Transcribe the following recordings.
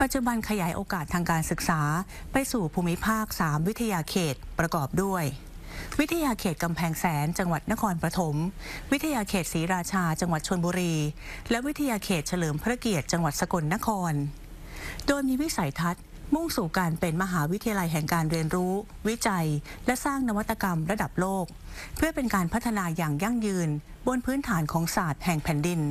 ปัจจุบันขยายโอกาสทางการศึกษาไปสู่ภูมิภาค3วิทยาเขตประกอบด้วยวิทยาเขตกำแพงแสนจังหวัดนครปฐมวิทยาเขตศรีราชาจังหวัดชลบุรีและวิทยาเขตเฉลิมพระเกียรติจังหวัดสกลนครโดยมีวิสัยทัศน์มุ่งสู่การเป็นมหาวิทยาลัยแห่งการเรียนรู้วิจัยและสร้างนวัตกรรมระดับโลกเพื่อเป็นการพัฒนาอย่างยั่งยืนบนพื้นฐานของศาสตร์แห่งแผ่นดิน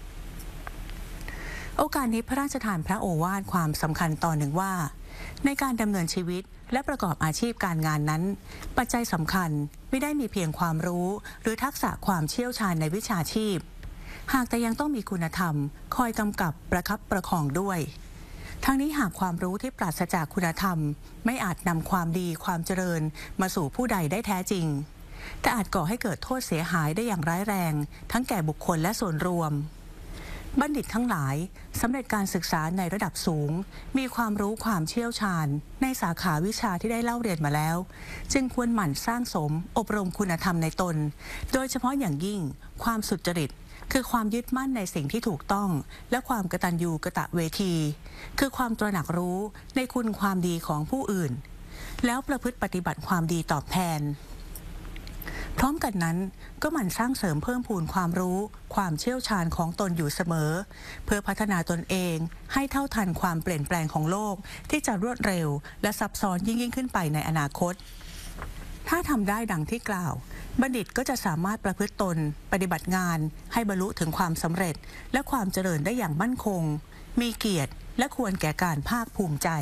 โอกาสนี้พระราชทานพระโอวาทความสำคัญตอนหนึ่งว่าในการดำเนินชีวิตและประกอบอาชีพการงานนั้นปัจจัยสำคัญไม่ได้มีเพียงความรู้หรือทักษะความเชี่ยวชาญในวิชาชีพหากแต่ยังต้องมีคุณธรรมคอยกำกับประคับประคองด้วยทั้งนี้หากความรู้ที่ปราศจากคุณธรรมไม่อาจนำความดีความเจริญมาสู่ผู้ใดได้แท้จริงแต่อาจก่อให้เกิดโทษเสียหายได้อย่างร้ายแรงทั้งแก่บุคคลและส่วนรวมบัณฑิตทั้งหลายสำเร็จการศึกษาในระดับสูงมีความรู้ความเชี่ยวชาญในสาขาวิชาที่ได้เล่าเรียนมาแล้วจึงควรหมั่นสร้างสมอบรมคุณธรรมในตนโดยเฉพาะอย่างยิ่งความสุจริตคือความยึดมั่นในสิ่งที่ถูกต้องและความกตัญญูกตเวทีคือความตระหนักรู้ในคุณความดีของผู้อื่นแล้วประพฤติปฏิบัติความดีตอบแทนพร้อมกันนั้นก็หมั่นสร้างเสริมเพิ่มพูนความรู้ความเชี่ยวชาญของตนอยู่เสมอเพื่อพัฒนาตนเองให้เท่าทันความเปลี่ยนแปลงของโลกที่จะรวดเร็วและซับซ้อนยิ่งขึ้นไปในอนาคตถ้าทำได้ดังที่กล่าวบัณฑิตก็จะสามารถประพฤติตนปฏิบัติงานให้บรรลุถึงความสำเร็จและความเจริญได้อย่างมั่นคงมีเกียรติและควรแก่การภาคภูมิใจ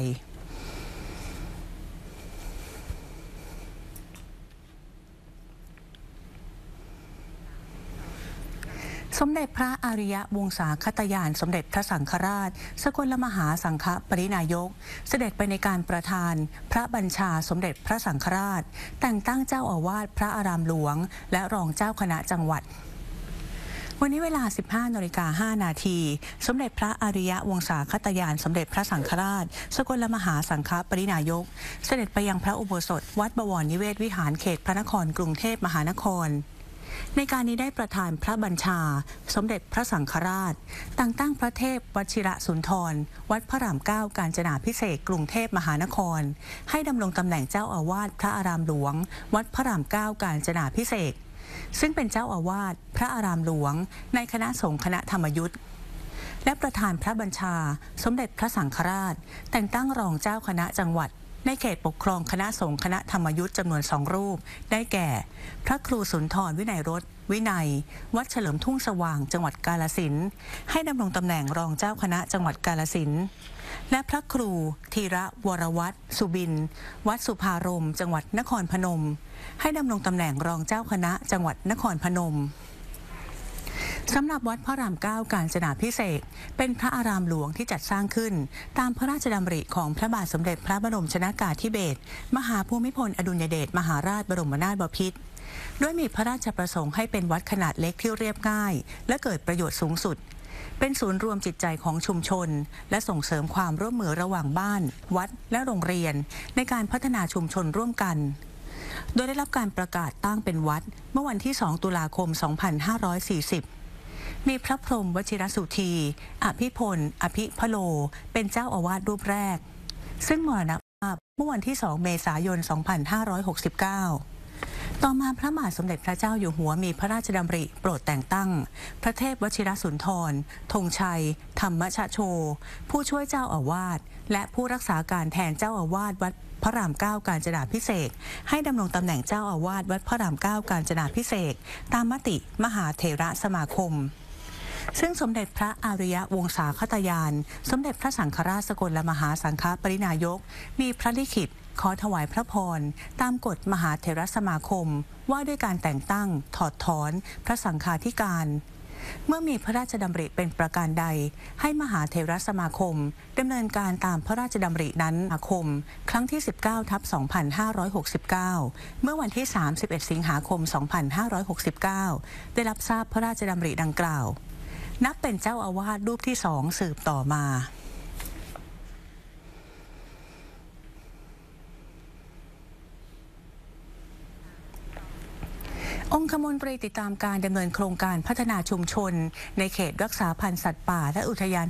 สมเด็จพระอริยวงศาคตยานสมเด็จพระสังฆราชสกลมหาสังฆปรินายกเสด็จไปในการประทานพระบัญชาสมเด็จพระสังฆราชแต่งตั้งเจ้าอาวาสพระอารามหลวงและรองเจ้าคณะจังหวัดวันนี้เวลา 15:05 น.สมเด็จพระอริยวงศาคตยานสมเด็จพระสังฆราชสกลมหาสังฆปรินายกเสด็จไปยังพระอุโบสถวัดบวรนิเวศวิหารเขตพระนครกรุงเทพมหานครในการนี้ได้ประทานพระบัญชาสมเด็จพระสังฆราชแต่งตั้งพระเทพวชิระสุนทรวัดพระรามเก้ากาญจนาภิเษกกรุงเทพมหานครให้ดำรงตำแหน่งเจ้าอาวาสพระอารามหลวงวัดพระรามเก้ากาญจนาภิเษกซึ่งเป็นเจ้าอาวาสพระอารามหลวงในคณะสงฆ์คณะธรรมยุทธและประธานพระบัญชาสมเด็จพระสังฆราชแต่งตั้งรองเจ้าคณะจังหวัดในเขตปกครองคณะสงฆ์คณะธรรมยุทธจำนวน2 รูปได้แก่พระครูสุนทรวินัยรสวินัยวัดเฉลิมทุ่งสว่างจังหวัดกาฬสินธุ์ให้ดำรงตำแหน่งรองเจ้าคณะจังหวัดกาฬสินธุ์และพระครูธีระวรวัฒน์สุบินวัดสุภารมจังหวัดนครพนมให้ดำรงตำแหน่งรองเจ้าคณะจังหวัดนครพนมสำหรับวัดพระรามเก้ากาญจนาภิเษกเป็นพระอารามหลวงที่จัดสร้างขึ้นตามพระราชดำริของพระบาทสมเด็จพระบรมชนกาธิเบศรมหาภูมิพลอดุลยเดชมหาราชบรมนาถบพิตรด้วยมีพระราชประสงค์ให้เป็นวัดขนาดเล็กที่เรียบง่ายและเกิดประโยชน์สูงสุดเป็นศูนย์รวมจิตใจของชุมชนและส่งเสริมความร่วมมือระหว่างบ้านวัดและโรงเรียนในการพัฒนาชุมชนร่วมกันโดยได้รับการประกาศตั้งเป็นวัดเมื่อวันที่ 2 ตุลาคม 2540มีพระพรหมวชิรสุธีอภิพลอภิพโลเป็นเจ้าอาวาสรูปแรกซึ่งมรณภาพเมื่อวันที่ 2 เมษายน 2569ต่อมาพระมหาสมเด็จพระเจ้าอยู่หัวมีพระราชดำริโปรดแต่งตั้งพระเทพวชิรสุนทรธงชัยธรรมชโชผู้ช่วยเจ้าอาวาสและผู้รักษาการแทนเจ้าอาวาสวัดพระรามเก้ากาญจนาภิเษกให้ดำรงตำแหน่งเจ้าอาวาสวัดพระรามเก้ากาญจนาภิเษกตามมติมหาเถรสมาคมซึ่งสมเด็จพระอริยวงศาคตยานสมเด็จพระสังฆราชสกลมหาสังฆปรินายกมีพระลิขิตขอถวายพระพรตามกฎมหาเถรสมาคมว่าด้วยการแต่งตั้งถอดถอนพระสังฆาธิการเมื่อมีพระราชดำริเป็นประการใดให้มหาเถรสมาคมดำเนินการตามพระราชดำรินั้นสมาคมครั้งที่ 19/2569 เมื่อวันที่ 31 สิงหาคม 2569 ได้รับทราบพระราชดำริดังกล่าวนับเป็นเจ้าอาวาสรูปที่ 2 สืบต่อมาองคมนตรีติดตามการดำเนินโครงการพัฒนาชุมชนในเขตรักษาพันธุ์สัตว์ป่าและอุทยาน